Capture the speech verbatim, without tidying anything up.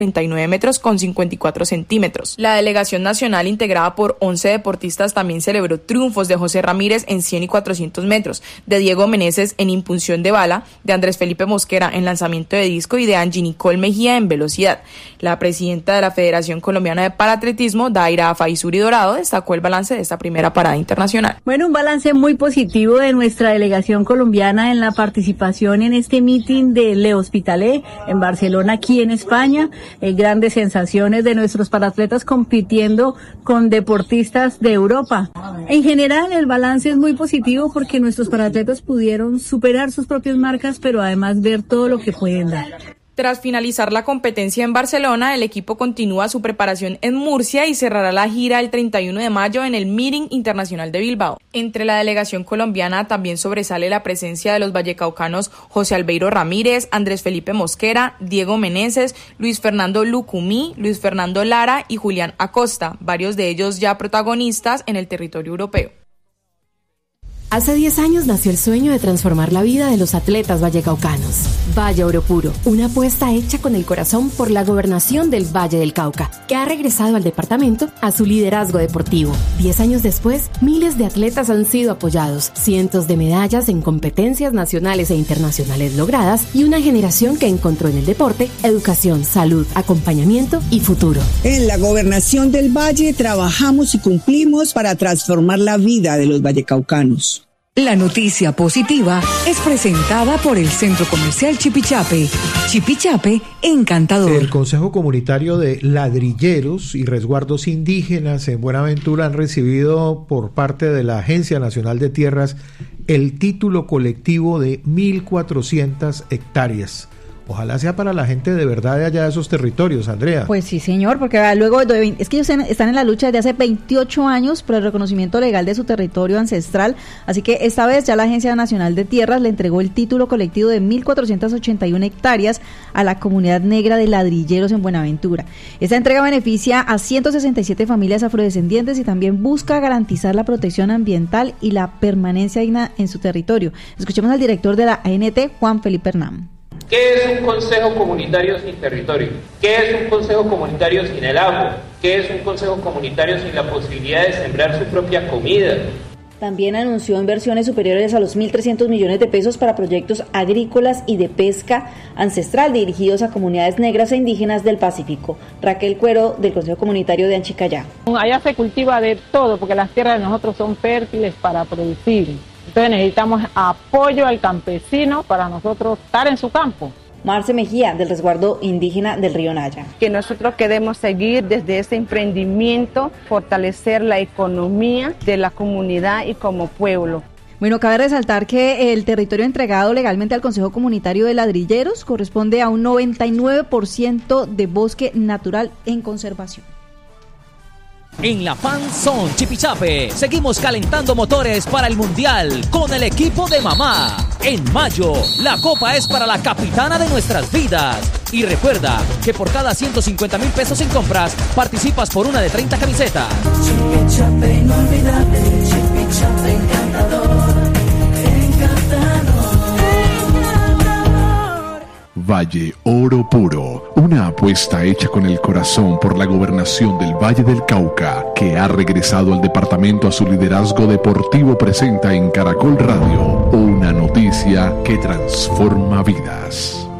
treinta y nueve metros con cincuenta y cuatro centímetros. La delegación nacional, integrada por once deportistas, también celebró triunfos de José Ramírez en cien y cuatrocientos metros, de Diego Meneses en impulsión de bala, de Andrés Felipe Mosquera en lanzamiento de disco y de Angie Nicole Mejía en velocidad. La presidenta de la Federación Colombiana de Paratletismo, Daira Faisuri Dorado, destacó el balance de esta primera parada internacional. Bueno, un balance muy positivo de nuestra delegación colombiana en la participación en este meeting de Le Hospitalet en Barcelona, aquí en España. Eh, grandes sensaciones de nuestros paratletas compitiendo con deportistas de Europa. En general, el balance es muy positivo porque nuestros paratletas pudieron superar sus propias marcas, pero además ver todo lo que pueden dar. Tras finalizar la competencia en Barcelona, el equipo continúa su preparación en Murcia y cerrará la gira el treinta y uno de mayo en el Meeting Internacional de Bilbao. Entre la delegación colombiana también sobresale la presencia de los vallecaucanos José Albeiro Ramírez, Andrés Felipe Mosquera, Diego Meneses, Luis Fernando Lucumí, Luis Fernando Lara y Julián Acosta, varios de ellos ya protagonistas en el territorio europeo. Hace diez años nació el sueño de transformar la vida de los atletas vallecaucanos. Valle Oro Puro, una apuesta hecha con el corazón por la gobernación del Valle del Cauca, que ha regresado al departamento a su liderazgo deportivo. Diez años después, miles de atletas han sido apoyados, cientos de medallas en competencias nacionales e internacionales logradas y una generación que encontró en el deporte educación, salud, acompañamiento y futuro. En la gobernación del Valle trabajamos y cumplimos para transformar la vida de los vallecaucanos. La noticia positiva es presentada por el Centro Comercial Chipichape. Chipichape, encantador. El Consejo Comunitario de Ladrilleros y Resguardos Indígenas en Buenaventura han recibido por parte de la Agencia Nacional de Tierras el título colectivo de mil cuatrocientas hectáreas. Ojalá sea para la gente de verdad de allá de esos territorios, Andrea. Pues sí, señor, porque luego de, es que ellos están en la lucha desde hace veintiocho años por el reconocimiento legal de su territorio ancestral, así que esta vez ya la Agencia Nacional de Tierras le entregó el título colectivo de mil cuatrocientas ochenta y una hectáreas a la comunidad negra de Ladrilleros en Buenaventura. Esta entrega beneficia a ciento sesenta y siete familias afrodescendientes y también busca garantizar la protección ambiental y la permanencia digna en su territorio. Escuchemos al director de la A N T, Juan Felipe Hernán. ¿Qué es un consejo comunitario sin territorio? ¿Qué es un consejo comunitario sin el agua? ¿Qué es un consejo comunitario sin la posibilidad de sembrar su propia comida? También anunció inversiones superiores a los mil trescientos millones de pesos para proyectos agrícolas y de pesca ancestral dirigidos a comunidades negras e indígenas del Pacífico. Raquel Cuero, del Consejo Comunitario de Anchicayá. Allá se cultiva de todo porque las tierras de nosotros son fértiles para producir. Entonces necesitamos apoyo al campesino para nosotros estar en su campo. Marce Mejía, del Resguardo Indígena del Río Naya. Que nosotros queremos seguir desde ese emprendimiento, fortalecer la economía de la comunidad y como pueblo. Bueno, cabe resaltar que el territorio entregado legalmente al Consejo Comunitario de Ladrilleros corresponde a un noventa y nueve por ciento de bosque natural en conservación. En la Fan Zone Chipichape seguimos calentando motores para el Mundial con el equipo de mamá. En mayo, la copa es para la capitana de nuestras vidas. Y recuerda que por cada ciento cincuenta mil pesos en compras, participas por una de treinta camisetas. Chipichape inolvidable, Chipichape encantador, encantador. Valle Oro Puro, una apuesta hecha con el corazón por la gobernación del Valle del Cauca, que ha regresado al departamento a su liderazgo deportivo, presenta en Caracol Radio una noticia que transforma vidas.